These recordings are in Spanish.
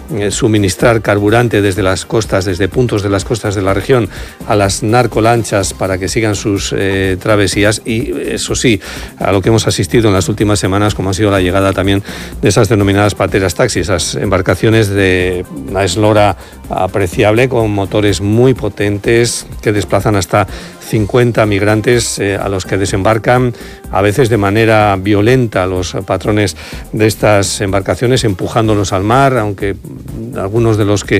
suministrar carburante desde las costas, desde puntos de las costas de la región, a las narcolanchas para que sigan sus travesías. Y eso sí, a lo que hemos asistido en las últimas semanas, como ha sido la llegada también de esas denominadas pateras taxi, esas embarcaciones de una eslora apreciable con motores muy potentes que desplazan hasta 50 migrantes a los que desembarcan, a veces de manera violenta, los patrones de estas embarcaciones, empujándolos al mar, aunque algunos de los que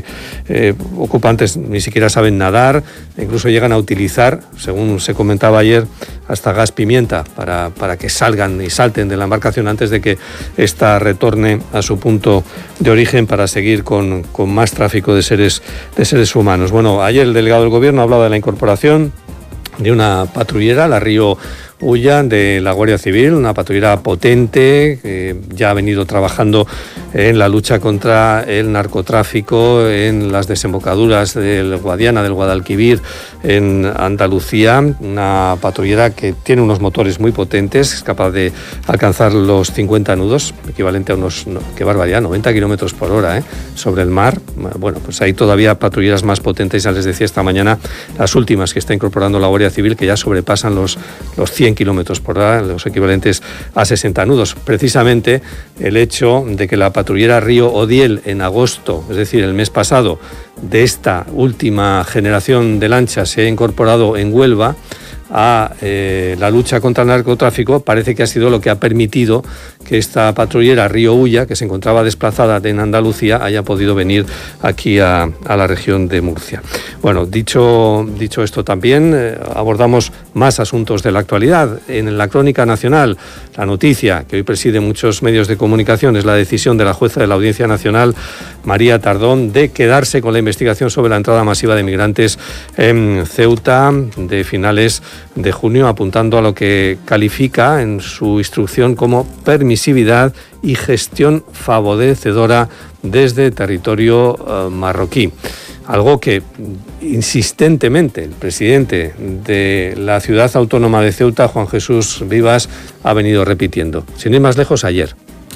ocupantes ni siquiera saben nadar, incluso llegan a utilizar, según se comentaba ayer, hasta gas pimienta para que salgan y salten de la embarcación antes de que ésta retorne a su punto de origen para seguir con más tráfico de seres humanos. Bueno, ayer el delegado del Gobierno hablaba de la incorporación de una patrullera, la Río Ulla, de la Guardia Civil, una patrullera potente que ya ha venido trabajando en la lucha contra el narcotráfico en las desembocaduras del Guadiana, del Guadalquivir, en Andalucía. Una patrullera que tiene unos motores muy potentes, es capaz de alcanzar los 50 nudos, equivalente a unos, qué barbaridad, 90 kilómetros por hora sobre el mar. Bueno, pues hay todavía patrulleras más potentes, ya les decía esta mañana, las últimas que está incorporando la Guardia Civil, que ya sobrepasan los 100 kilómetros por hora, los equivalentes a 60 nudos. Precisamente el hecho de que la patrullera Río Odiel en agosto, es decir, el mes pasado, de esta última generación de lanchas se ha incorporado en Huelva a la lucha contra el narcotráfico, parece que ha sido lo que ha permitido que esta patrullera Río Ulla, que se encontraba desplazada en Andalucía, haya podido venir aquí a la región de Murcia. Bueno, dicho esto también, abordamos más asuntos de la actualidad. En la crónica nacional, la noticia que hoy preside muchos medios de comunicación es la decisión de la jueza de la Audiencia Nacional, María Tardón, de quedarse con la investigación sobre la entrada masiva de migrantes en Ceuta de finales de junio, apuntando a lo que califica en su instrucción como permisividad y gestión favorecedora desde territorio marroquí. Algo que insistentemente el presidente de la ciudad autónoma de Ceuta, Juan Jesús Vivas, ha venido repitiendo. Sin ir más lejos, ayer.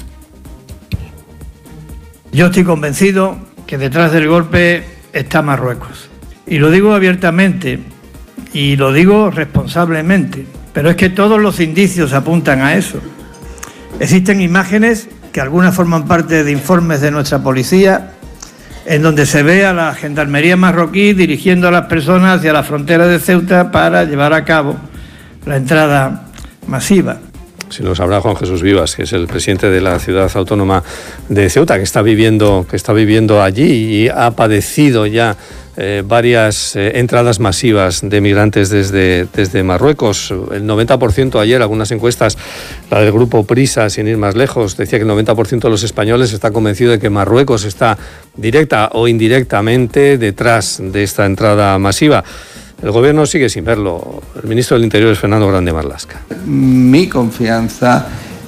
Yo estoy convencido que detrás del golpe está Marruecos. Y lo digo abiertamente y lo digo responsablemente, pero es que todos los indicios apuntan a eso. Existen imágenes que algunas forman parte de informes de nuestra policía, en donde se ve a la gendarmería marroquí dirigiendo a las personas hacia la frontera de Ceuta para llevar a cabo la entrada masiva. Si lo sabrá Juan Jesús Vivas, que es el presidente de la ciudad autónoma de Ceuta, que está viviendo allí y ha padecido ya varias entradas masivas de migrantes desde Marruecos. El 90% ayer, algunas encuestas, la del grupo Prisa, sin ir más lejos, decía que el 90% de los españoles está convencido de que Marruecos está directa o indirectamente detrás de esta entrada masiva. El Gobierno sigue sin verlo. El ministro del Interior es Fernando Grande Marlaska. Mi confianza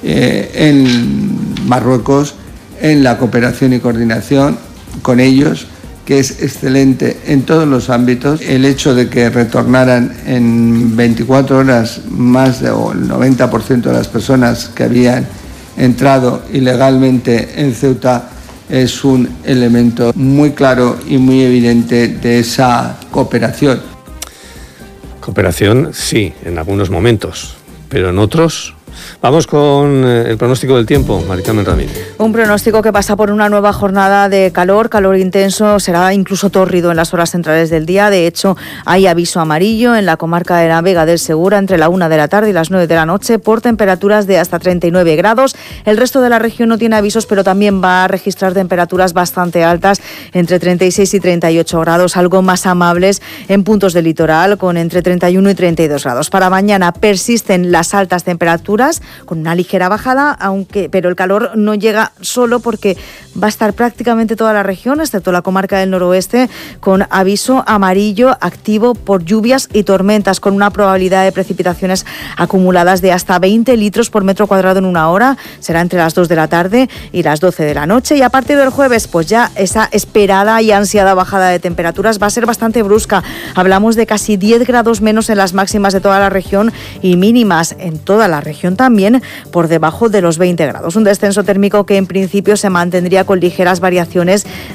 en Marruecos, en la cooperación y coordinación con ellos, que es excelente en todos los ámbitos. El hecho de que retornaran en 24 horas más del 90% de las personas que habían entrado ilegalmente en Ceuta es un elemento muy claro y muy evidente de esa cooperación. Cooperación, sí, en algunos momentos, pero en otros. Vamos con el pronóstico del tiempo, Mari Carmen Ramírez. Un pronóstico que pasa por una nueva jornada de calor intenso, será incluso tórrido en las horas centrales del día. De hecho, hay aviso amarillo en la comarca de la Vega del Segura entre la 1 de la tarde y las 9 de la noche por temperaturas de hasta 39 grados. El resto de la región no tiene avisos, pero también va a registrar temperaturas bastante altas, entre 36 y 38 grados, algo más amables en puntos del litoral, con entre 31 y 32 grados. Para mañana persisten las altas temperaturas, con una ligera bajada, pero el calor no llega solo porque va a estar prácticamente toda la región, excepto la comarca del noroeste, con aviso amarillo activo por lluvias y tormentas, con una probabilidad de precipitaciones acumuladas de hasta 20 litros por metro cuadrado en una hora. Será entre las 2 de la tarde y las 12 de la noche. Y a partir del jueves, pues ya esa esperada y ansiada bajada de temperaturas va a ser bastante brusca. Hablamos de casi 10 grados menos en las máximas de toda la región y mínimas en toda la región también por debajo de los 20 grados. Un descenso térmico que en principio se mantendría con ligeras variaciones